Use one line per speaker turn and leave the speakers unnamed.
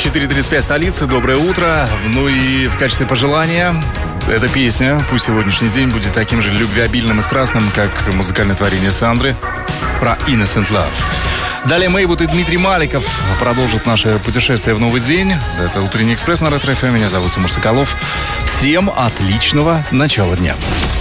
4:35 столицы. Доброе утро. Ну и в качестве пожелания эта песня, пусть сегодняшний день будет таким же любвеобильным и страстным, как музыкальное творение Сандры про Innocent Love. Далее Мейвуд и Дмитрий Маликов продолжат наше путешествие в новый день. Это «Утренний экспресс» на Ретро ФМ. Меня зовут Тимур Соколов. Всем отличного начала дня.